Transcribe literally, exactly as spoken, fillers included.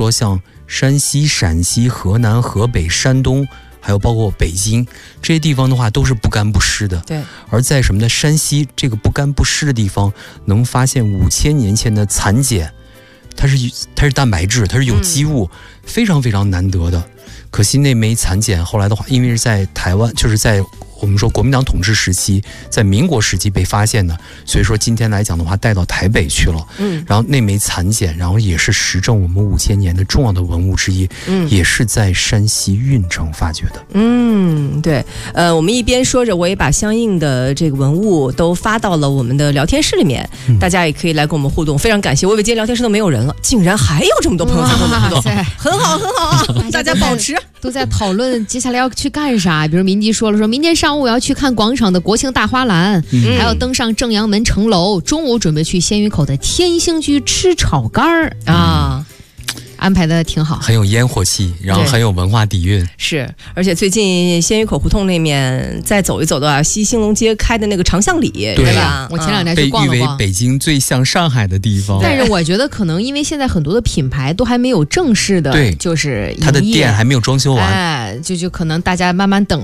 说像山西、陕西、河南、河北、山东，还有包括北京这些地方的话，都是不干不湿的。 对。 而在什么呢？山西这个不干不湿的地方，能发现五千年前的蚕茧，它是它是蛋白质，它是有机物，嗯、非常非常难得的。可惜那枚蚕茧后来的话，因为是在台湾，就是在我们说国民党统治时期，在民国时期被发现的，所以说今天来讲的话，带到台北去了。嗯，然后那枚蚕茧，然后也是实证我们五千年的重要的文物之一，嗯，也是在山西运城发掘的。 嗯，对，呃，我们一边说着，我也把相应的这个文物都发到了我们的聊天室里面，嗯、大家也可以来跟我们互动，非常感谢。我以为今天聊天室都没有人了，竟然还有这么多朋友在跟我们互动，很好很好啊！大家保持。 都在讨论接下来要去干啥，比如民吉说了，说明天上午我要去看广场的国庆大花篮，嗯、还有登上正阳门城楼，中午准备去鲜鱼口的天兴居吃炒肝儿啊。安排的挺好， 很有烟火气，然后很有文化底蕴。 是，而且最近鲜鱼口胡同那面再走一走的话，西兴隆街开的那个长巷里，对, 对吧？ 我前两天去逛了逛， 被誉为北京最像上海的地方。 但是我觉得可能因为现在很多的品牌都还没有正式的， 对， 就是它的店还没有装修完， 哎，就就可能大家慢慢等。